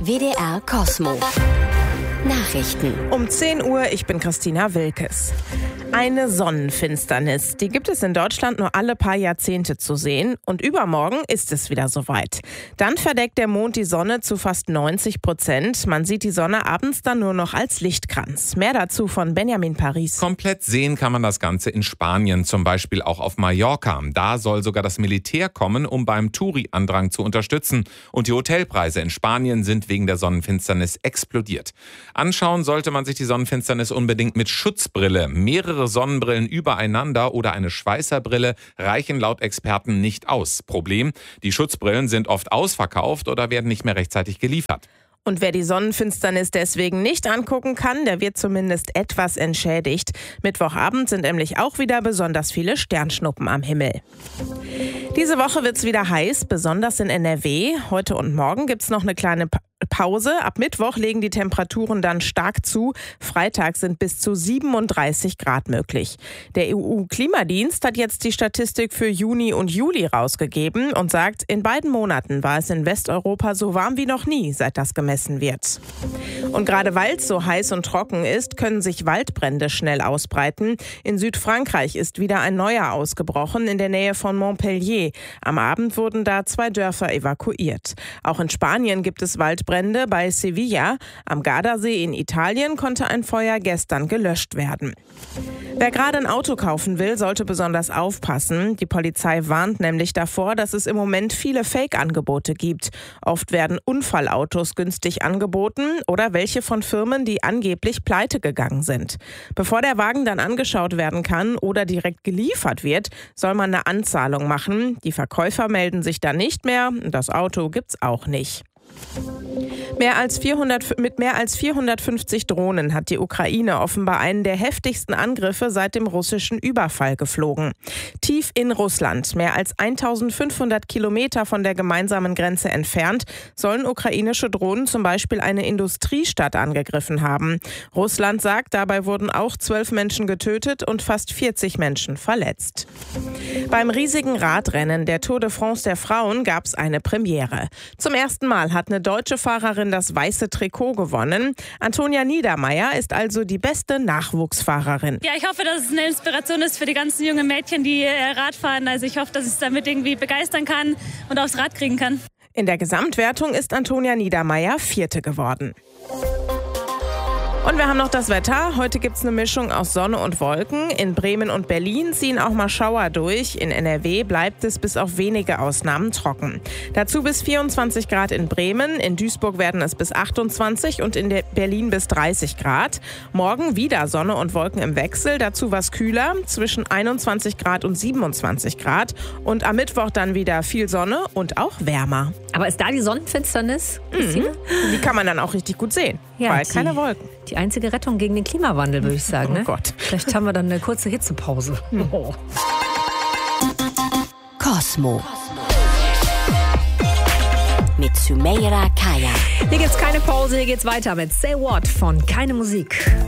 WDR Kosmo. Nachrichten. Um 10 Uhr, ich bin Christina Wilkes. Eine Sonnenfinsternis, die gibt es in Deutschland nur alle paar Jahrzehnte zu sehen. Und übermorgen ist es wieder soweit. Dann verdeckt der Mond die Sonne zu fast 90%. Man sieht die Sonne abends dann nur noch als Lichtkranz. Mehr dazu von Benjamin Paris. Komplett sehen kann man das Ganze in Spanien, zum Beispiel auch auf Mallorca. Da soll sogar das Militär kommen, um beim Touri-Andrang zu unterstützen. Und die Hotelpreise in Spanien sind wegen der Sonnenfinsternis explodiert. Anschauen sollte man sich die Sonnenfinsternis unbedingt mit Schutzbrille. Mehrere Sonnenbrillen übereinander oder eine Schweißerbrille reichen laut Experten nicht aus. Problem: die Schutzbrillen sind oft ausverkauft oder werden nicht mehr rechtzeitig geliefert. Und wer die Sonnenfinsternis deswegen nicht angucken kann, der wird zumindest etwas entschädigt. Mittwochabend sind nämlich auch wieder besonders viele Sternschnuppen am Himmel. Diese Woche wird es wieder heiß, besonders in NRW. Heute und morgen gibt es noch eine kleine Pause. Ab Mittwoch legen die Temperaturen dann stark zu. Freitag sind bis zu 37 Grad möglich. Der EU-Klimadienst hat jetzt die Statistik für Juni und Juli rausgegeben und sagt, in beiden Monaten war es in Westeuropa so warm wie noch nie, seit das gemessen wird. Und gerade weil es so heiß und trocken ist, können sich Waldbrände schnell ausbreiten. In Südfrankreich ist wieder ein neuer ausgebrochen, in der Nähe von Montpellier. Am Abend wurden da 2 Dörfer evakuiert. Auch in Spanien gibt es Waldbrände bei Sevilla. Am Gardasee in Italien konnte ein Feuer gestern gelöscht werden. Wer gerade ein Auto kaufen will, sollte besonders aufpassen. Die Polizei warnt nämlich davor, dass es im Moment viele Fake-Angebote gibt. Oft werden Unfallautos günstig angeboten oder welche von Firmen, die angeblich pleite gegangen sind. Bevor der Wagen dann angeschaut werden kann oder direkt geliefert wird, soll man eine Anzahlung machen. Die Verkäufer melden sich dann nicht mehr. Das Auto gibt's auch nicht. Mit mehr als 450 Drohnen hat die Ukraine offenbar einen der heftigsten Angriffe seit dem russischen Überfall geflogen. Tief in Russland, mehr als 1500 Kilometer von der gemeinsamen Grenze entfernt, sollen ukrainische Drohnen zum Beispiel eine Industriestadt angegriffen haben. Russland sagt, dabei wurden auch 12 Menschen getötet und fast 40 Menschen verletzt. Beim riesigen Radrennen der Tour de France der Frauen gab es eine Premiere. Zum ersten Mal hat eine deutsche Fahrerin das weiße Trikot gewonnen. Antonia Niedermeyer ist also die beste Nachwuchsfahrerin. Ja, ich hoffe, dass es eine Inspiration ist für die ganzen jungen Mädchen, die Rad fahren. Also ich hoffe, dass ich es damit irgendwie begeistern kann und aufs Rad kriegen kann. In der Gesamtwertung ist Antonia Niedermeyer 4. geworden. Und wir haben noch das Wetter. Heute gibt es eine Mischung aus Sonne und Wolken. In Bremen und Berlin ziehen auch mal Schauer durch. In NRW bleibt es bis auf wenige Ausnahmen trocken. Dazu bis 24 Grad in Bremen. In Duisburg werden es bis 28 und in Berlin bis 30 Grad. Morgen wieder Sonne und Wolken im Wechsel. Dazu was kühler, zwischen 21 Grad und 27 Grad. Und am Mittwoch dann wieder viel Sonne und auch wärmer. Aber ist da die Sonnenfinsternis? Die kann man dann auch richtig gut sehen, weil keine Wolken. Die einzige Rettung gegen den Klimawandel, würde ich sagen. Ne? Oh Gott. Vielleicht haben wir dann eine kurze Hitzepause. Oh. Kosmo. Mit Sümeyra Kaya. Hier gibt's keine Pause, hier geht's weiter mit Say What von Keine Musik.